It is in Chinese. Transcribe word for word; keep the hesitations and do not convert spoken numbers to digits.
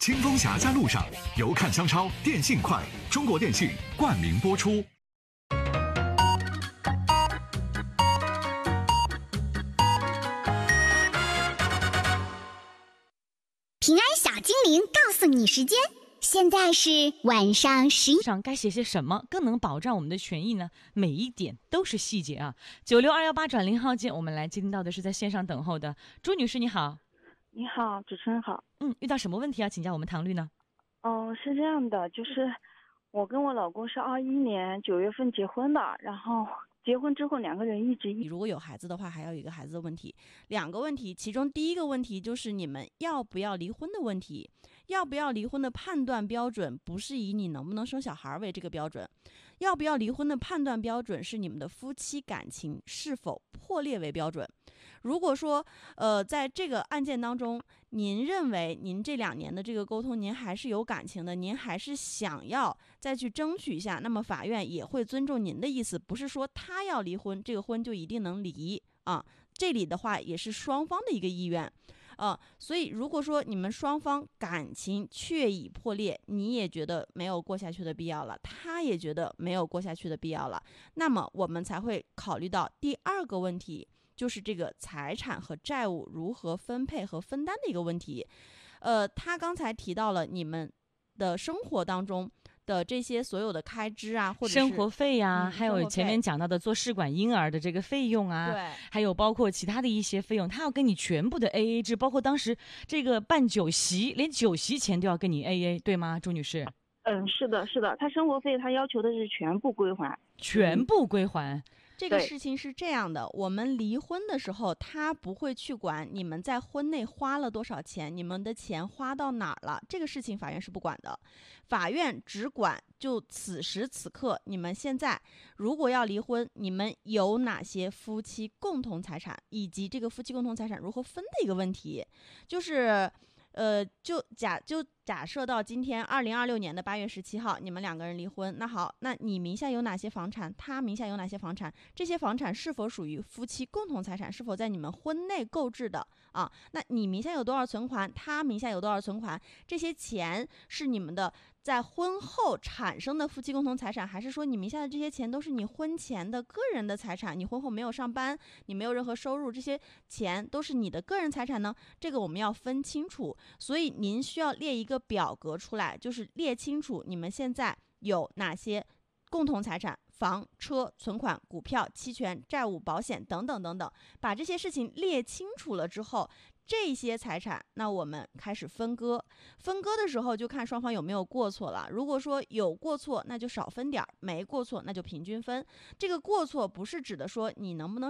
清风峡在路上，由看商超、电信快、中国电信冠名播出。 平安小精灵告诉你时间，现在是晚上十一。 上该写些什么更能保障我们的权益呢？每一点都是细节啊！九六二幺八转零号键，我们来接听到的是在线上等候的朱女士，你好。 你好，主持人好。 嗯，遇到什么问题要请教我们唐律呢？ 哦，是这样的，就是我跟我老公是二一年九月份结婚的，然后结婚之后两个人一直一如果有孩子的话，还要有一个孩子的问题，两个问题，其中第一个问题就是你们要不要离婚的问题。要不要离婚的判断标准不是以你能不能生小孩为这个标准，要不要离婚的判断标准是你们的夫妻感情是否破裂为标准。如果说呃，在这个案件当中，您认为您这两年的这个沟通您还是有感情的，您还是想要再去争取一下，那么法院也会尊重您的意思，不是说他要离婚这个婚就一定能离啊。这里的话也是双方的一个意愿呃，所以如果说你们双方感情确已破裂，你也觉得没有过下去的必要了，他也觉得没有过下去的必要了，那么我们才会考虑到第二个问题，就是这个财产和债务如何分配和分担的一个问题。呃，他刚才提到了你们的生活当中的这些所有的开支啊，或者是生活费呀、 嗯、 还有前面讲到的做试管婴儿的这个费用啊， 对， 还有包括其他的一些费用，他要跟你全部的 A A 制，包括当时这个办酒席，连酒席钱都要跟你 A A， 对吗，朱女士？ 嗯，是的，是的，他生活费他要求的是全部归还， 全部归还。 这个事情是这样的，我们离婚的时候，他不会去管你们在婚内花了多少钱，你们的钱花到哪儿了，这个事情法院是不管的。法院只管就此时此刻，你们现在如果要离婚，你们有哪些夫妻共同财产，以及这个夫妻共同财产如何分的一个问题。就是呃，就假就假设到今天二零二六年的八月十七号，你们两个人离婚，那好，那你名下有哪些房产，他名下有哪些房产，这些房产是否属于夫妻共同财产，是否在你们婚内购置的啊？那你名下有多少存款，他名下有多少存款，这些钱是你们的在婚后产生的夫妻共同财产，还是说你名下的这些钱都是你婚前的个人的财产，你婚后没有上班，你没有任何收入，这些钱都是你的个人财产呢？这个我们要分清楚，所以您需要列一个表格出来，就是列清楚你们现在有哪些共同财产，房、车、存款、股票、期权、债务、保险等等等等，把这些事情列清楚了之后，这些财产，那我们开始分割。分割的时候就看双方有没有过错了。如果说有过错，那就少分点儿；没过错，那就平均分。这个过错不是指的说你能不能